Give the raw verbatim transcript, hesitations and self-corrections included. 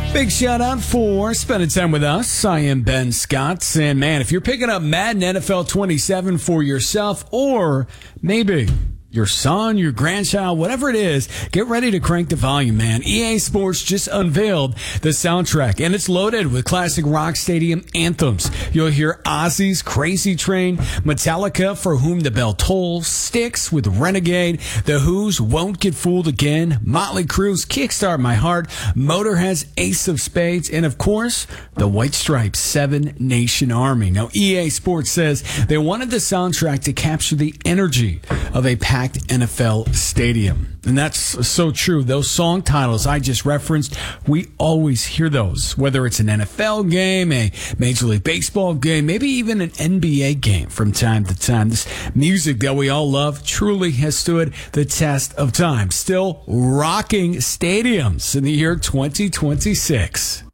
Big shout out for spending time with us. I am Ben Scott. And man, if you're picking up Madden N F L twenty-seven for yourself or maybe your son, your grandchild, whatever it is, get ready to crank the volume, man. E A Sports just unveiled the soundtrack, and it's loaded with classic rock stadium anthems. You'll hear Ozzy's Crazy Train, Metallica, For Whom the Bell Tolls, Styx with Renegade, The Who's Won't Get Fooled Again, Motley Crue's Kickstart My Heart, Motorhead's Ace of Spades, and of course, the White Stripes' Seven Nation Army. Now, E A Sports says they wanted the soundtrack to capture the energy of a packed N F L stadium. And that's so true. Those song titles I just referenced, we always hear those, whether it's an N F L game, a Major League Baseball game, maybe even an N B A game from time to time. This music that we all love truly has stood the test of time, still rocking stadiums in the year twenty twenty-six.